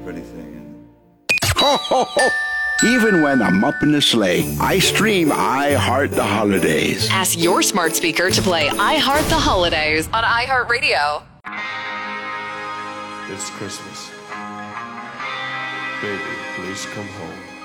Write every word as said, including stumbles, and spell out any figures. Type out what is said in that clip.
or anything. Ho, ho, ho. Even when I'm up in the sleigh, I stream I Heart the Holidays. Ask your smart speaker to play I Heart the Holidays on iHeartRadio. It's Christmas. Baby, please come home.